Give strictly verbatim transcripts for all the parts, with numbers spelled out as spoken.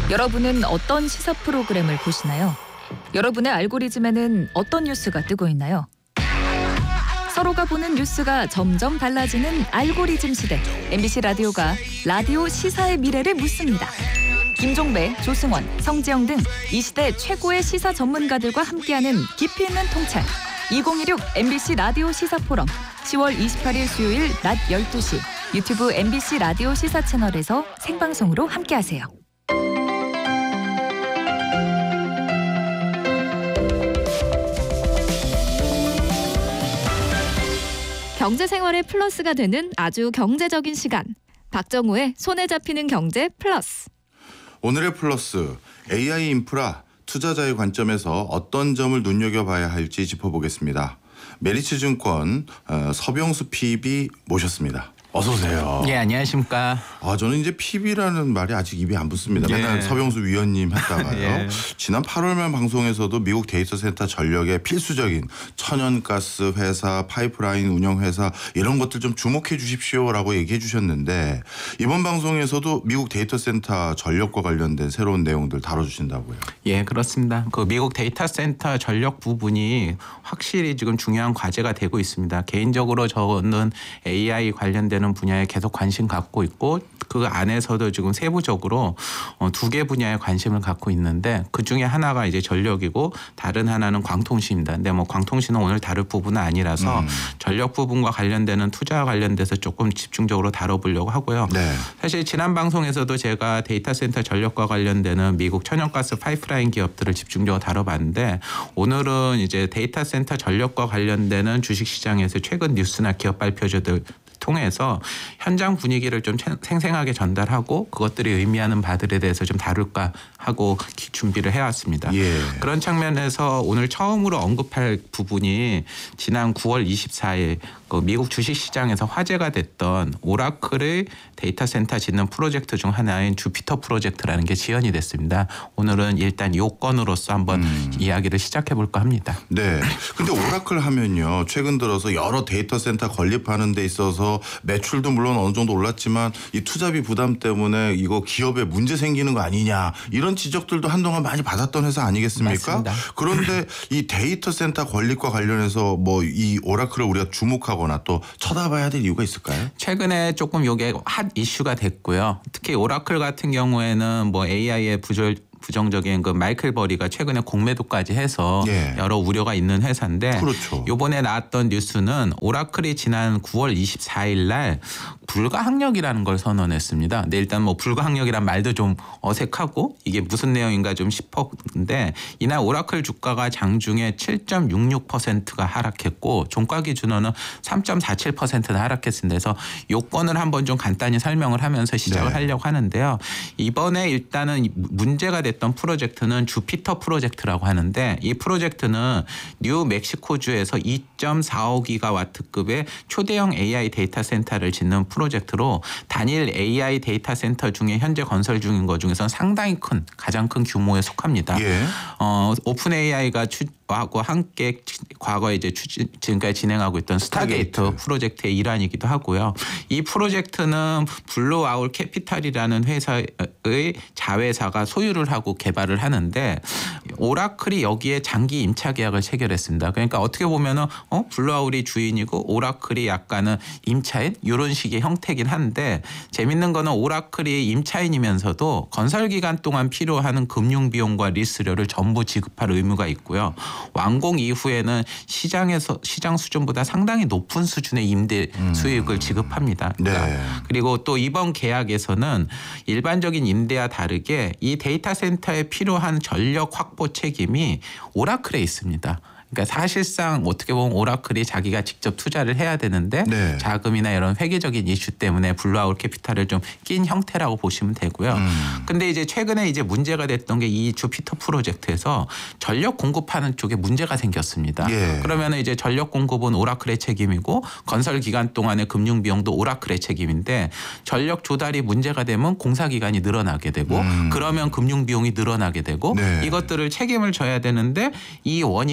여러분은 어떤 시사 프로그램을 보시나요? 여러분의 알고리즘에는 어떤 뉴스가 뜨고 있나요? 서로가 보는 뉴스가 점점 달라지는 알고리즘 시대. 엠비씨 라디오가 라디오 시사의 미래를 묻습니다. 김종배, 조승원, 성지영 등 이 시대 최고의 시사 전문가들과 함께하는 깊이 있는 통찰. 이천이십육 엠비씨 라디오 시사 포럼 시월 이십팔일 수요일 낮 열두 시 유튜브 엠비씨 라디오 시사 채널에서 생방송으로 함께하세요. 경제생활의 플러스가 되는 아주 경제적인 시간. 박정우의 손에 잡히는 경제 플러스. 오늘의 플러스, 에이아이 인프라 투자자의 관점에서 어떤 점을 눈여겨봐야 할지 짚어보겠습니다. 메리츠증권 어, 서병수 피비 모셨습니다. 어서 오세요. 예, 안녕하십니까. 아, 저는 이제 피비라는 말이 아직 입에 안 붙습니다. 예. 맨날 서병수 위원님 했다가요. 예. 지난 팔월 말 방송에서도 미국 데이터 센터 전력의 필수적인 천연가스 회사, 파이프라인 운영 회사 이런 것들 좀 주목해 주십시오라고 얘기해 주셨는데 이번 방송에서도 미국 데이터 센터 전력과 관련된 새로운 내용들 다뤄주신다고요. 예, 그렇습니다. 그 미국 데이터 센터 전력 부분이 확실히 지금 중요한 과제가 되고 있습니다. 개인적으로 저는 에이아이 관련된 분야에 계속 관심 갖고 있고 그 안에서도 지금 세부적으로 두 개 분야에 관심을 갖고 있는데 그 중에 하나가 이제 전력이고 다른 하나는 광통신입니다. 근데 뭐 광통신은 오늘 다룰 부분은 아니라서 음. 전력 부분과 관련되는 투자와 관련돼서 조금 집중적으로 다뤄보려고 하고요. 네. 사실 지난 방송에서도 제가 데이터 센터 전력과 관련되는 미국 천연가스 파이프라인 기업들을 집중적으로 다뤄봤는데 오늘은 이제 데이터 센터 전력과 관련되는 주식시장에서 최근 뉴스나 기업 발표자들 통해서 현장 분위기를 좀 생생하게 전달하고 그것들이 의미하는 바들에 대해서 좀 다룰까 하고 준비를 해왔습니다. 예. 그런 측면에서 오늘 처음으로 언급할 부분이 지난 구월 이십사일 그 미국 주식시장에서 화제가 됐던 오라클의 데이터 센터 짓는 프로젝트 중 하나인 주피터 프로젝트라는 게 지연이 됐습니다. 오늘은 일단 요건으로서 한번 음. 이야기를 시작해 볼까 합니다. 네. 근데 오라클 하면요. 최근 들어서 여러 데이터 센터 건립하는 데 있어서 매출도 물론 어느 정도 올랐지만 이 투자비 부담 때문에 이거 기업에 문제 생기는 거 아니냐 이런 지적들도 한동안 많이 받았던 회사 아니겠습니까? 맞습니다. 그런데 이 데이터 센터 건립과 관련해서 뭐 이 오라클을 우리가 주목하거나 또 쳐다봐야 될 이유가 있을까요? 최근에 조금 이게 핫 이슈가 됐고요. 특히 오라클 같은 경우에는 뭐 에이아이의 부절 부정적인 그 마이클 버리가 최근에 공매도까지 해서 예. 여러 우려가 있는 회사인데 그렇죠. 이번에 나왔던 뉴스는 오라클이 지난 구월 이십사일 날 불가항력이라는 걸 선언했습니다. 근데 일단 뭐 불가항력이란 말도 좀 어색하고 이게 무슨 내용인가 좀 싶었는데 이날 오라클 주가가 장중에 칠 점 육육 퍼센트가 하락했고 종가 기준으로는 삼 점 사칠 퍼센트나 하락했습니다. 그래서 요건을 한번 좀 간단히 설명을 하면서 시작을 네. 하려고 하는데요. 이번에 일단은 문제가 됐던 프로젝트는 주피터 프로젝트라고 하는데 이 프로젝트는 뉴멕시코주에서 이 점 사오 기가와트급의 초대형 에이아이 데이터 센터를 짓는 프로젝트로 단일 에이아이 데이터 센터 중에 현재 건설 중인 것 중에서는 상당히 큰 가장 큰 규모에 속합니다. 예. 어, 오픈 에이아이가 추 하고 함께 과거에 이제 추진, 지금까지 진행하고 있던 스타게이트, 스타게이트 프로젝트의 일환이기도 하고요. 이 프로젝트는 블루아울 캐피탈이라는 회사의 자회사가 소유를 하고 개발을 하는데 오라클이 여기에 장기 임차 계약을 체결했습니다. 그러니까 어떻게 보면은 어? 블루아울이 주인이고 오라클이 약간은 임차인 이런 식의 형태긴 한데 재밌는 거는 오라클이 임차인이면서도 건설 기간 동안 필요한 금융 비용과 리스료를 전부 지급할 의무가 있고요. 완공 이후에는 시장에서 시장 수준보다 상당히 높은 수준의 임대 수익을 음. 지급합니다. 그러니까 네. 그리고 또 이번 계약에서는 일반적인 임대와 다르게 이 데이터 센터에 필요한 전력 확보 책임이 오라클에 있습니다. 그러니까 사실상 어떻게 보면 오라클이 자기가 직접 투자를 해야 되는데 네. 자금이나 이런 회계적인 이슈 때문에 블루아울 캐피탈을 좀 낀 형태라고 보시면 되고요. 음. 근데 이제 최근에 이제 문제가 됐던 게 이 주피터 프로젝트에서 전력 공급하는 쪽에 문제가 생겼습니다. 예. 그러면 이제 전력 공급은 오라클의 책임이고 건설 기간 동안의 금융 비용도 오라클의 책임인데 전력 조달이 문제가 되면 공사 기간이 늘어나게 되고 음. 그러면 금융 비용이 늘어나게 되고 네. 이것들을 책임을 져야 되는데 이 원인이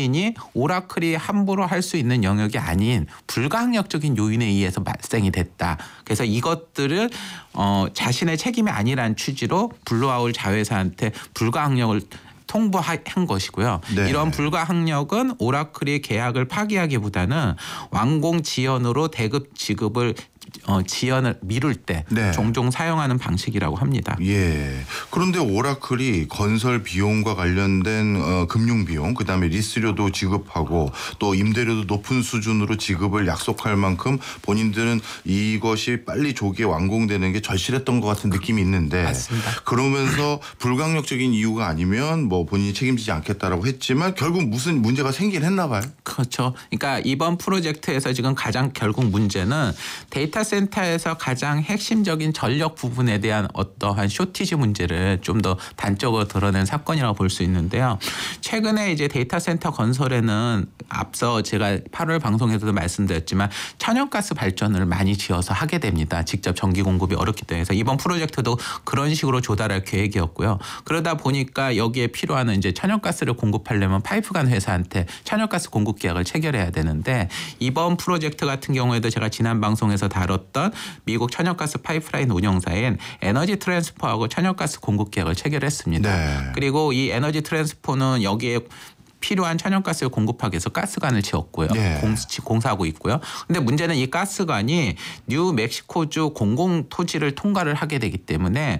오라클이 함부로 할 수 있는 영역이 아닌 불가항력적인 요인에 의해서 발생이 됐다. 그래서 이것들을 어, 자신의 책임이 아니란 취지로 블루아울 자회사한테 불가항력을 통보한 것이고요. 네. 이런 불가항력은 오라클이 계약을 파기하기보다는 완공 지연으로 대급 지급을 어, 지연을 미룰 때 네. 종종 사용하는 방식이라고 합니다. 예. 그런데 오라클이 건설 비용과 관련된 어, 금융 비용, 그다음에 리스료도 지급하고 또 임대료도 높은 수준으로 지급을 약속할 만큼 본인들은 이것이 빨리 조기에 완공되는 게 절실했던 것 같은 느낌이 있는데 맞습니다. 그러면서 불가항력적인 이유가 아니면 뭐 본인이 책임지지 않겠다라고 했지만 결국 무슨 문제가 생긴 했나 봐요. 그렇죠. 그러니까 이번 프로젝트에서 지금 가장 결국 문제는 데이터 센터에서 가장 핵심적인 전력 부분에 대한 어떠한 쇼티지 문제를 좀 더 단적으로 드러낸 사건이라고 볼 수 있는데요. 최근에 이제 데이터 센터 건설에는 앞서 제가 팔월 방송에서도 말씀드렸지만 천연가스 발전을 많이 지어서 하게 됩니다. 직접 전기 공급이 어렵기 때문에. 그래서 이번 프로젝트도 그런 식으로 조달할 계획이었고요. 그러다 보니까 여기에 필요한 이제 천연가스를 공급하려면 파이프간 회사한테 천연가스 공급 계약을 체결해야 되는데 이번 프로젝트 같은 경우에도 제가 지난 방송에서 다뤘던 미국 천연가스 파이프라인 운영사인 에너지 트랜스포하고 천연가스 공급 계약을 체결했습니다. 네. 그리고 이 에너지 트랜스포는 여기에 필요한 천연가스를 공급하기 위해서 가스관을 지었고요. 네. 공, 공사하고 있고요. 근데 문제는 이 가스관이 뉴멕시코주 공공 토지를 통과를 하게 되기 때문에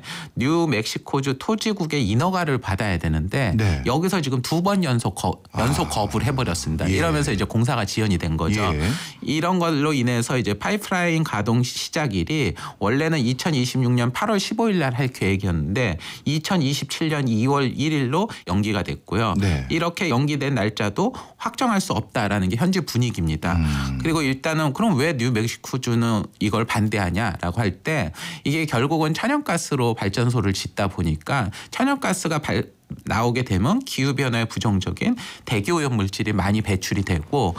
뉴멕시코주 토지국의 인허가를 받아야 되는데 네. 여기서 지금 두 번 연속 거, 연속 아. 거부를 해버렸습니다. 예. 이러면서 이제 공사가 지연이 된 거죠. 예. 이런 걸로 인해서 이제 파이프라인 가동 시작일이 원래는 이천이십육 년 팔월 십오일 날 할 계획이었는데 이천이십칠 년 이월 일일로 연기가 됐고요. 네. 이렇게 연기된 날짜도 확정할 수 없다라는 게 현재 분위기입니다. 음. 그리고 일단은 그럼 왜 뉴멕시코주는 이걸 반대하냐라고 할 때 이게 결국은 천연가스로 발전소를 짓다 보니까 천연가스가 발 나오게 되면 기후변화에 부정적인 대기오염 물질이 많이 배출이 되고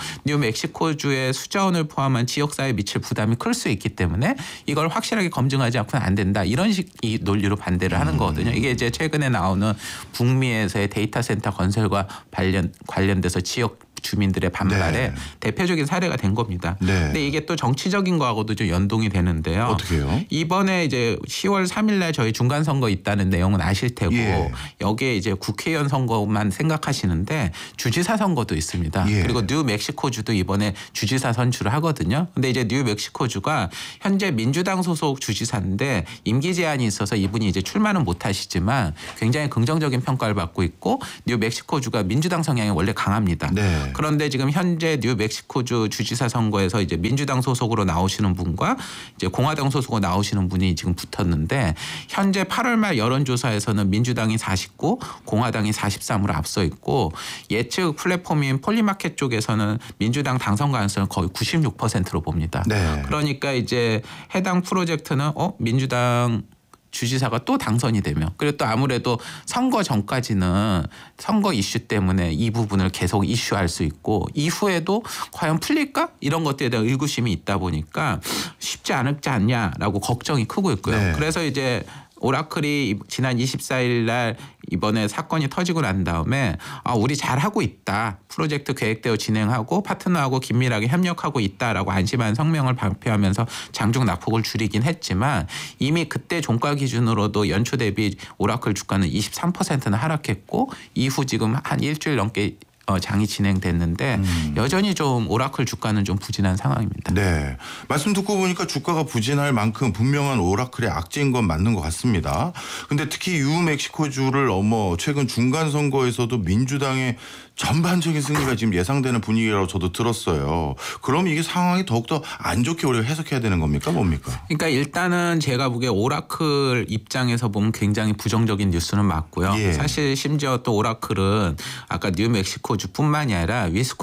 뉴멕시코주의 수자원을 포함한 지역사회에 미칠 부담이 클 수 있기 때문에 이걸 확실하게 검증하지 않고는 안 된다. 이런 식의 논리로 반대를 하는 거거든요. 이게 이제 최근에 나오는 북미에서의 데이터 센터 건설과 관련, 관련돼서 지역 주민들의 반발에 네. 대표적인 사례가 된 겁니다. 네. 근데 이게 또 정치적인 거하고도 좀 연동이 되는데요. 어떻게요? 이번에 이제 시월 삼일 날 저희 중간 선거 있다는 내용은 아실 테고 예. 여기에 이제 국회의원 선거만 생각하시는데 주지사 선거도 있습니다. 예. 그리고 뉴멕시코주도 이번에 주지사 선출을 하거든요. 근데 이제 뉴멕시코주가 현재 민주당 소속 주지사인데 임기 제한이 있어서 이분이 이제 출마는 못 하시지만 굉장히 긍정적인 평가를 받고 있고 뉴멕시코주가 민주당 성향이 원래 강합니다. 네. 그런데 지금 현재 뉴멕시코주 주지사 선거에서 이제 민주당 소속으로 나오시는 분과 이제 공화당 소속으로 나오시는 분이 지금 붙었는데 현재 팔월 말 여론조사에서는 민주당이 사십구, 공화당이 사십삼으로 앞서 있고 예측 플랫폼인 폴리마켓 쪽에서는 민주당 당선 가능성을 거의 구십육 퍼센트로 봅니다. 네. 그러니까 이제 해당 프로젝트는 어 민주당 주지사가 또 당선이 되면 그리고 또 아무래도 선거 전까지는 선거 이슈 때문에 이 부분을 계속 이슈할 수 있고 이후에도 과연 풀릴까? 이런 것들에 대한 의구심이 있다 보니까 쉽지 않을지 않냐라고 걱정이 크고 있고요. 네. 그래서 이제 오라클이 지난 이십사일 날 이번에 사건이 터지고 난 다음에 아, 우리 잘하고 있다. 프로젝트 계획대로 진행하고 파트너하고 긴밀하게 협력하고 있다라고 안심한 성명을 발표하면서 장중 낙폭을 줄이긴 했지만 이미 그때 종가 기준으로도 연초 대비 오라클 주가는 이십삼 퍼센트나 하락했고 이후 지금 한 일주일 넘게 어, 장이 진행됐는데 음. 여전히 좀 오라클 주가는 좀 부진한 상황입니다. 네. 말씀 듣고 보니까 주가가 부진할 만큼 분명한 오라클의 악재인 건 맞는 것 같습니다. 근데 특히 뉴멕시코주를 넘어 최근 중간 선거에서도 민주당의 전반적인 승리가 지금 예상되는 분위기라고 저도 들었어요. 그럼 이게 상황이 더욱더 안 좋게 우리가 해석해야 되는 겁니까? 뭡니까? 그러니까 일단은 제가 보기에 오라클 입장에서 보면 굉장히 부정적인 뉴스는 맞고요. 예. 사실 심지어 또 오라클은 아까 뉴멕시코주뿐만이 아니라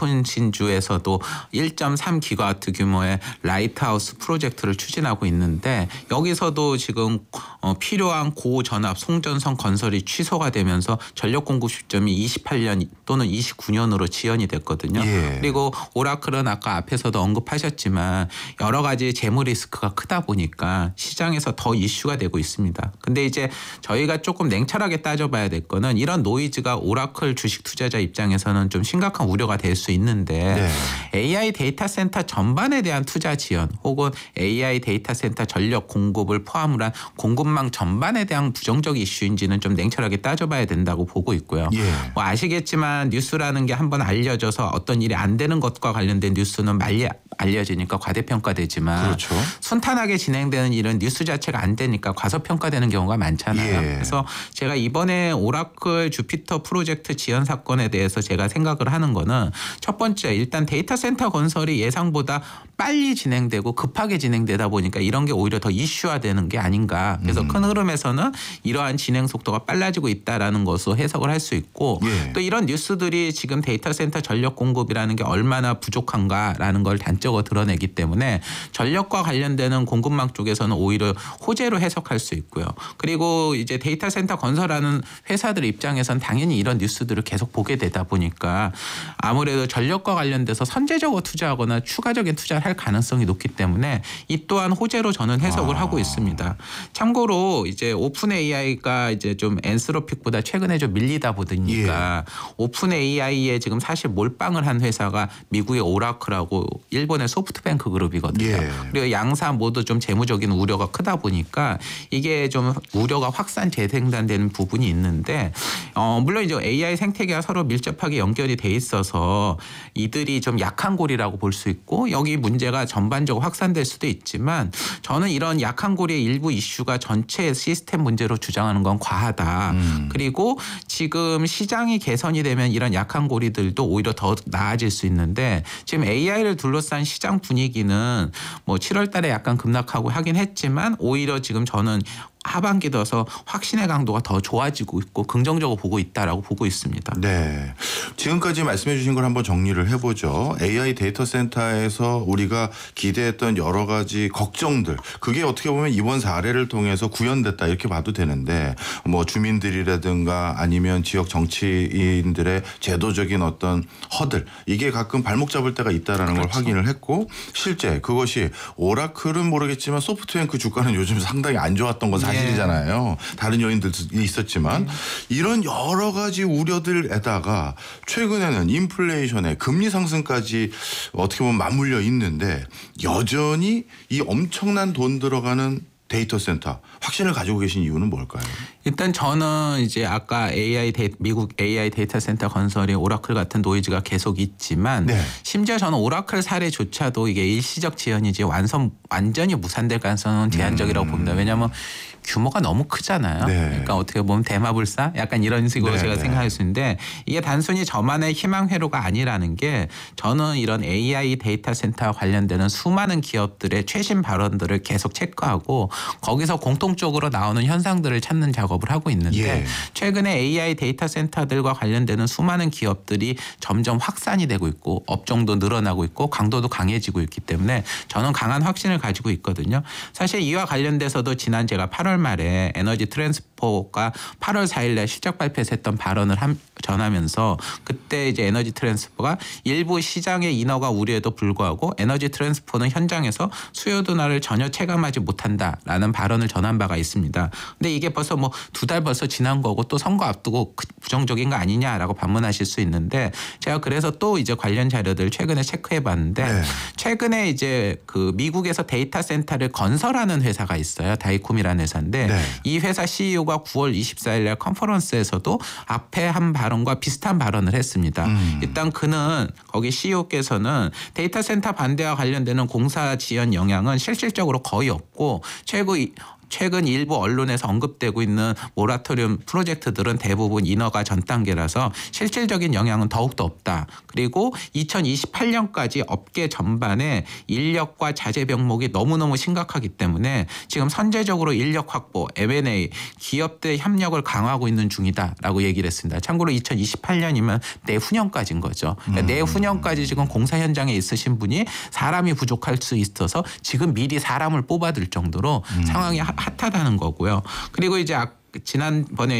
위스콘신주에서도 일 점 삼 기가와트 규모의 라이트하우스 프로젝트를 추진하고 있는데 여기서도 지금 필요한 고전압 송전선 건설이 취소가 되면서 전력 공급 시점이 이십팔 년 또는 이십 이천이십구 년으로 지연이 됐거든요. 예. 그리고 오라클은 아까 앞에서도 언급하셨지만 여러 가지 재무 리스크가 크다 보니까 시장에서 더 이슈가 되고 있습니다. 근데 이제 저희가 조금 냉철하게 따져봐야 될 거는 이런 노이즈가 오라클 주식 투자자 입장에서는 좀 심각한 우려가 될 수 있는데 네. 에이아이 데이터 센터 전반에 대한 투자 지연 혹은 에이아이 데이터 센터 전력 공급을 포함을 한 공급망 전반에 대한 부정적 이슈인지는 좀 냉철하게 따져봐야 된다고 보고 있고요. 예. 뭐 아시겠지만 뉴스라는 게 한번 알려져서 어떤 일이 안 되는 것과 관련된 뉴스는 말리 알려지니까 과대평가되지만 그렇죠. 순탄하게 진행되는 일은 뉴스 자체가 안 되니까 과소평가되는 경우가 많잖아요. 예. 그래서 제가 이번에 오라클 주피터 프로젝트 지연 사건에 대해서 제가 생각을 하는 거는 첫 번째 일단 데이터 센터 건설이 예상보다 빨리 진행되고 급하게 진행되다 보니까 이런 게 오히려 더 이슈화되는 게 아닌가. 그래서 음. 큰 흐름에서는 이러한 진행 속도가 빨라지고 있다라는 것으로 해석을 할 수 있고 예. 또 이런 뉴스들이 지금 데이터 센터 전력 공급이라는 게 얼마나 부족한가라는 걸 단적으로 드러내기 때문에 전력과 관련되는 공급망 쪽에서는 오히려 호재로 해석할 수 있고요. 그리고 이제 데이터 센터 건설하는 회사들 입장에서는 당연히 이런 뉴스들을 계속 보게 되다 보니까 아무래도 전력과 관련돼서 선제적으로 투자하거나 추가적인 투자를 할 가능성이 높기 때문에 이 또한 호재로 저는 해석을 아. 하고 있습니다. 참고로 이제 오픈 에이아이가 이제 좀 엔스로픽보다 최근에 좀 밀리다 보니까 예. 오픈 에이아이에 지금 사실 몰빵을 한 회사가 미국의 오라클하고 일본의 소프트뱅크 그룹이거든요. 예. 그리고 양사 모두 좀 재무적인 우려가 크다 보니까 이게 좀 우려가 확산 재생산되는 부분이 있는데 어 물론 이제 에이아이 생태계와 서로 밀접하게 연결이 돼 있어서 이들이 좀 약한 고리라고 볼 수 있고 여기 문제가 전반적으로 확산될 수도 있지만 저는 이런 약한 고리의 일부 이슈가 전체 시스템 문제로 주장하는 건 과하다. 음. 그리고 지금 시장이 개선이 되면 이런 약한 고리들도 오히려 더 나아질 수 있는데 지금 에이아이를 둘러싼 시장 분위기는 뭐 칠월 달에 약간 급락하고 하긴 했지만 오히려 지금 저는 하반기 들어서 확신의 강도가 더 좋아지고 있고 긍정적으로 보고 있다라고 보고 있습니다. 네. 지금까지 말씀해 주신 걸 한번 정리를 해보죠. 에이아이 데이터 센터에서 우리가 기대했던 여러 가지 걱정들 그게 어떻게 보면 이번 사례를 통해서 구현됐다 이렇게 봐도 되는데 뭐 주민들이라든가 아니면 지역 정치인들의 제도적인 어떤 허들 이게 가끔 발목 잡을 때가 있다라는 그렇죠. 걸 확인을 했고 실제 그것이 오라클은 모르겠지만 소프트뱅크 주가는 요즘 상당히 안 좋았던 건 사실 사실이잖아요. 다른 요인들도 있었지만 이런 여러 가지 우려들에다가 최근에는 인플레이션에 금리 상승까지 어떻게 보면 맞물려 있는데 여전히 이 엄청난 돈 들어가는 데이터 센터 확신을 가지고 계신 이유는 뭘까요? 일단 저는 이제 아까 에이아이 데이, 미국 에이아이 데이터 센터 건설이 오라클 같은 노이즈가 계속 있지만 네. 심지어 저는 오라클 사례조차도 이게 일시적 지연이지 완성 완전히 무산될 가능성은 제한적이라고 음. 봅니다. 왜냐하면 규모가 너무 크잖아요. 네. 그러니까 어떻게 보면 대마불사 약간 이런 식으로 네, 제가 네. 생각할 수 있는데 이게 단순히 저만의 희망 회로가 아니라는 게 저는 이런 에이아이 데이터 센터와 관련되는 수많은 기업들의 최신 발언들을 계속 체크하고 거기서 공통적으로 나오는 현상들을 찾는 작업을 하고 있는데 예. 최근에 에이아이 데이터 센터들과 관련되는 수많은 기업들이 점점 확산이 되고 있고 업종도 늘어나고 있고 강도도 강해지고 있기 때문에 저는 강한 확신을 가지고 있거든요. 사실 이와 관련돼서도 지난 제가 팔월 말에 에너지 트랜스포가 팔월 사일날 실적 발표에서 했던 발언을 함, 전하면서 그때 이제 에너지 트랜스포가 일부 시장의 인허가 우려에도 불구하고 에너지 트랜스포는 현장에서 수요 둔화를 전혀 체감하지 못한다라는 발언을 전한 바가 있습니다. 근데 이게 벌써 뭐 두 달 벌써 지난 거고 또 선거 앞두고 부정적인 거 아니냐라고 반문하실 수 있는데 제가 그래서 또 이제 관련 자료들 최근에 체크해 봤는데 네. 최근에 이제 그 미국에서 데이터 센터를 건설하는 회사가 있어요. 다이콤이라는 회사인데 네. 이 회사 씨이오가 구월 이십사일 날 컨퍼런스에서도 앞에 한 발언과 비슷한 발언을 했습니다. 음. 일단 그는 거기 씨이오께서는 데이터 센터 반대와 관련되는 공사 지연 영향은 실질적으로 거의 없고 최고 최근 일부 언론에서 언급되고 있는 모라토리움 프로젝트들은 대부분 인허가 전 단계라서 실질적인 영향은 더욱더 없다. 그리고 이천이십팔 년까지 업계 전반에 인력과 자재 병목이 너무너무 심각하기 때문에 지금 선제적으로 인력 확보, 엠 앤 에이, 기업들 협력을 강화하고 있는 중이다라고 얘기를 했습니다. 참고로 이천이십팔 년이면 내후년까지인 거죠. 그러니까 음. 내후년까지 지금 공사 현장에 있으신 분이 사람이 부족할 수 있어서 지금 미리 사람을 뽑아둘 정도로 음. 상황이 핫하다는 거고요. 그리고 이제 지난번에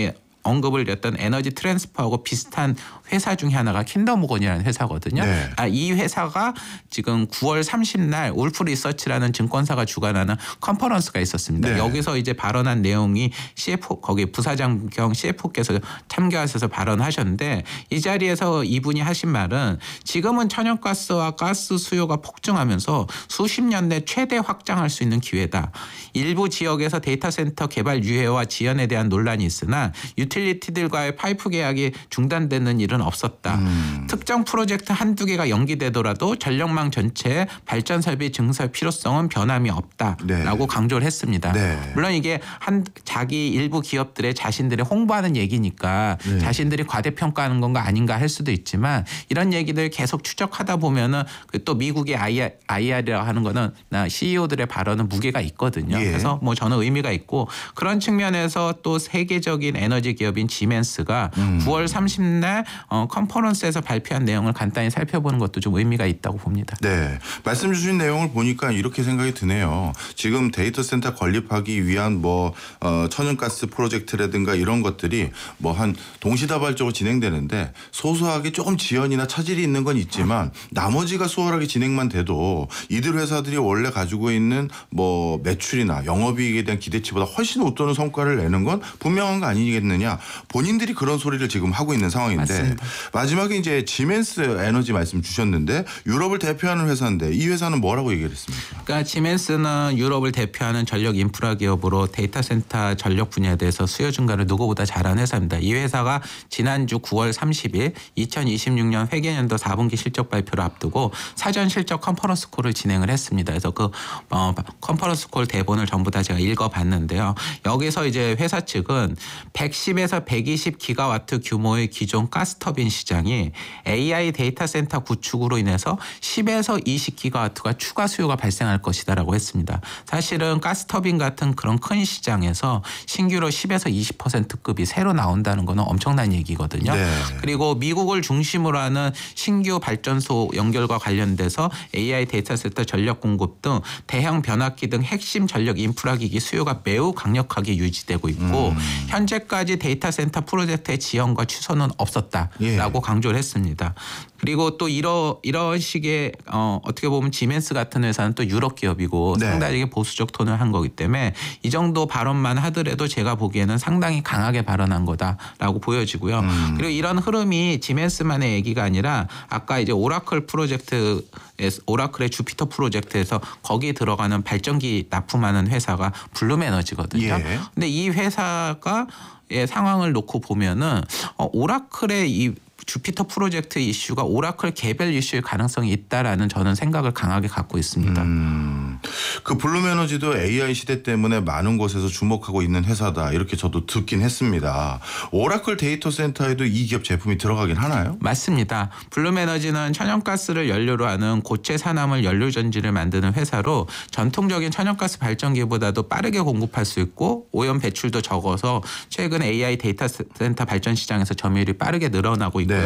언급을 했던 에너지 트랜스퍼하고 비슷한 회사 중에 하나가 킨더모건이라는 회사거든요. 네. 아, 이 회사가 지금 구월 삼십 날 울프 리서치라는 증권사가 주관하는 컨퍼런스가 있었습니다. 네. 여기서 이제 발언한 내용이 씨에프오 거기 부사장 겸 씨에프오께서 참가하셔서 발언하셨는데 이 자리에서 이분이 하신 말은 지금은 천연가스와 가스 수요가 폭증하면서 수십 년 내 최대 확장할 수 있는 기회다. 일부 지역에서 데이터 센터 개발 유예와 지연에 대한 논란이 있으나 유틸리티들과의 파이프 계약이 중단되는 일은 없었다. 음. 특정 프로젝트 한두 개가 연기되더라도 전력망 전체의 발전 설비 증설 필요성은 변함이 없다라고 네. 강조를 했습니다. 네. 물론 이게 한 자기 일부 기업들의 자신들의 홍보하는 얘기니까 네. 자신들이 과대평가하는 건가 아닌가 할 수도 있지만 이런 얘기들 계속 추적하다 보면은 또 미국의 아이알이라고 하는 거는 씨이오들의 발언은 무게가 있거든요. 예. 그래서 뭐 저는 의미가 있고 그런 측면에서 또 세계적인 에너지 기업인 지멘스가 음. 구월 삼십 날 어, 컨퍼런스에서 발표한 내용을 간단히 살펴보는 것도 좀 의미가 있다고 봅니다. 네, 말씀 주신 내용을 보니까 이렇게 생각이 드네요. 지금 데이터 센터 건립하기 위한 뭐 어, 천연가스 프로젝트라든가 이런 것들이 뭐 한 동시다발적으로 진행되는데 소소하게 조금 지연이나 차질이 있는 건 있지만 나머지가 수월하게 진행만 돼도 이들 회사들이 원래 가지고 있는 뭐 매출이나 영업이익에 대한 기대치보다 훨씬 웃도는 성과를 내는 건 분명한 거 아니겠느냐. 본인들이 그런 소리를 지금 하고 있는 상황인데 맞습니다. 마지막에 이제 지멘스 에너지 말씀 주셨는데 유럽을 대표하는 회사인데 이 회사는 뭐라고 얘기를 했습니까? 그러니까 지멘스는 유럽을 대표하는 전력 인프라 기업으로 데이터 센터 전력 분야에 대해서 수요 증가를 누구보다 잘하는 회사입니다. 이 회사가 지난주 구월 삼십일 이천이십육 년 회계연도 사 분기 실적 발표를 앞두고 사전 실적 컨퍼런스 콜을 진행을 했습니다. 그래서 그 어, 컨퍼런스 콜 대본을 전부 다 제가 읽어봤는데요. 여기서 이제 회사 측은 백십에서 백이십 기가와트 규모의 기존 가스터빈 시장이 에이아이 데이터 센터 구축으로 인해서 십에서 이십 기가와트가 추가 수요가 발생할 것이다라고 했습니다. 사실은 가스터빈 같은 그런 큰 시장에서 신규로 십에서 이십 퍼센트급이 새로 나온다는 거는 엄청난 얘기거든요. 네. 그리고 미국을 중심으로 하는 신규 발전소 연결과 관련돼서 에이아이 데이터 센터 전력 공급 등 대형 변압기 등 핵심 전력 인프라 기기 수요가 매우 강력하게 유지되고 있고 음. 현재까지 데이터 센터 프로젝트의 지연과 취소는 없었다라고 예. 강조를 했습니다. 그리고 또 이러, 이런 식의 어, 어떻게 보면 지멘스 같은 회사는 또 유럽 기업이고 네. 상당히 보수적 톤을 한 거기 때문에 이 정도 발언만 하더라도 제가 보기에는 상당히 강하게 발언한 거다라고 보여지고요. 음. 그리고 이런 흐름이 지멘스만의 얘기가 아니라 아까 이제 오라클 프로젝트 오라클의 주피터 프로젝트에서 거기에 들어가는 발전기 납품하는 회사가 블룸에너지거든요. 예. 근데 이 회사가 의 상황을 놓고 보면은 어, 오라클의 이 주피터 프로젝트 이슈가 오라클 개별 이슈일 가능성이 있다라는 저는 생각을 강하게 갖고 있습니다. 음, 그 블룸에너지도 에이아이 시대 때문에 많은 곳에서 주목하고 있는 회사다 이렇게 저도 듣긴 했습니다. 오라클 데이터 센터에도 이 기업 제품이 들어가긴 하나요? 맞습니다. 블룸에너지는 천연가스를 연료로 하는 고체 산화물 연료 전지를 만드는 회사로 전통적인 천연가스 발전기보다도 빠르게 공급할 수 있고 오염 배출도 적어서 최근 에이아이 데이터 센터 발전 시장에서 점유율이 빠르게 늘어나고 있고 네.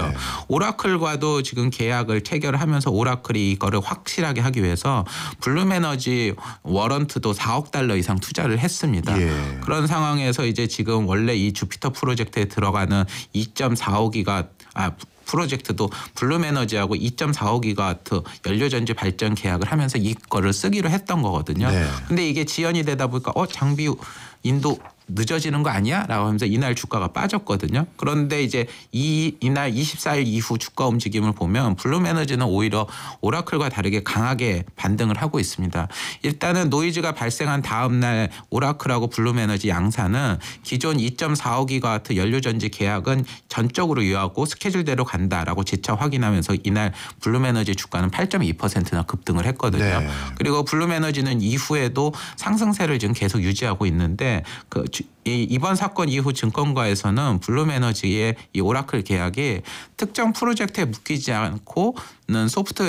오라클과도 지금 계약을 체결하면서 오라클이 이거를 확실하게 하기 위해서 블룸에너지 워런트도 사억 달러 이상 투자를 했습니다. 예. 그런 상황에서 이제 지금 원래 이 주피터 프로젝트에 들어가는 이 점 사오 기가 아 프로젝트도 블룸에너지하고 이 점 사오 기가와트 연료전지 발전 계약을 하면서 이거를 쓰기로 했던 거거든요. 네. 근데 이게 지연이 되다 보니까 어 장비 인도 늦어지는 거 아니야? 라고 하면서 이날 주가가 빠졌거든요. 그런데 이제 이, 이날 이십사 일 이후 주가 움직임을 보면 블룸에너지는 오히려 오라클과 다르게 강하게 반등을 하고 있습니다. 일단은 노이즈가 발생한 다음 날 오라클하고 블룸에너지 양사는 기존 이 점 사오 기가와트 연료전지 계약은 전적으로 유효하고 스케줄대로 간다라고 재차 확인하면서 이날 블룸에너지 주가는 팔 점 이 퍼센트나 급등을 했거든요. 네. 그리고 블룸에너지는 이후에도 상승세를 지금 계속 유지하고 있는데 그 이 이번 사건 이후 증권가에서는 블룸에너지의 이 오라클 계약이 특정 프로젝트에 묶이지 않고는 소프트웨어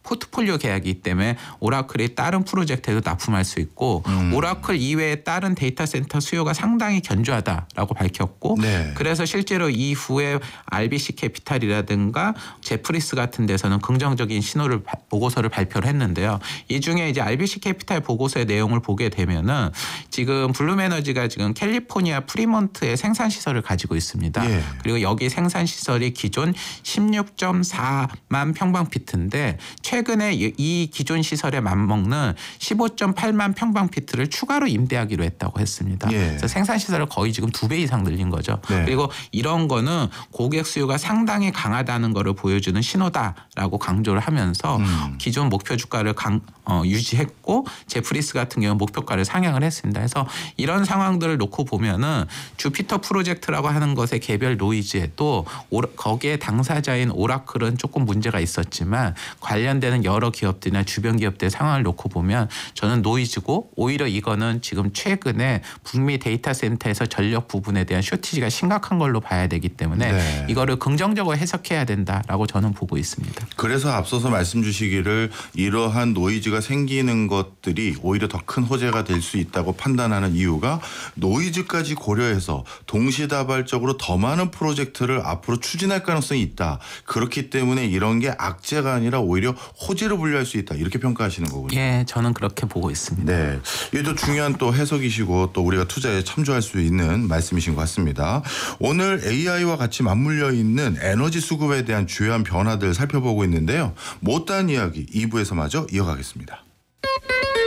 포트폴리오 계약이기 때문에 오라클이 다른 프로젝트에도 납품할 수 있고 음. 오라클 이외에 다른 데이터 센터 수요가 상당히 견조하다라고 밝혔고 네. 그래서 실제로 이후에 알비씨 캐피탈이라든가 제프리스 같은 데서는 긍정적인 신호를 보고서를 발표를 했는데요. 이 중에 이제 알비씨 캐피탈 보고서의 내용을 보게 되면은 지금 블룸에너지가 지금 캘리포니아 프리몬트에 생산 시설을 가지고 있습니다. 예. 그리고 여기 생산 시설이 기존 십육 점 사만 평방피트인데 최근에 이 기존 시설에 맞먹는 십오 점 팔만 평방피트를 추가로 임대하기로 했다고 했습니다. 예. 그래서 생산 시설을 거의 지금 두 배 이상 늘린 거죠. 네. 그리고 이런 거는 고객 수요가 상당히 강하다는 것을 보여주는 신호다라고 강조를 하면서 음. 기존 목표 주가를 강, 어, 유지했고 제프리스 같은 경우는 목표가를 상향을 했습니다. 그래서 이런 상황들을 놓고 보면은 주피터 프로젝트라고 하는 것의 개별 노이즈에도 오라, 거기에 당사자인 오라클은 조금 문제가 있었지만 관련되는 여러 기업들이나 주변 기업들의 상황을 놓고 보면 저는 노이즈고 오히려 이거는 지금 최근에 북미 데이터 센터에서 전력 부분에 대한 쇼티지가 심각한 걸로 봐야 되기 때문에 네. 이거를 긍정적으로 해석해야 된다라고 저는 보고 있습니다. 그래서 앞서서 말씀 주시기를 이러한 노이즈가 생기는 것들이 오히려 더 큰 호재가 될 수 있다고 판단하는 이유가 노이즈까지 고려해서 동시다발적으로 더 많은 프로젝트를 앞으로 추진할 가능성이 있다. 그렇기 때문에 이런 게 악재가 아니라 오히려 호재로 분류할 수 있다. 이렇게 평가하시는 거군요. 예, 저는 그렇게 보고 있습니다. 네, 이게 또 중요한 또 해석이시고 또 우리가 투자에 참조할 수 있는 말씀이신 것 같습니다. 오늘 에이아이와 같이 맞물려 있는 에너지 수급에 대한 주요한 변화들 살펴보고 있는데요. 못다한 이야기 이 부에서 마저 이어가겠습니다.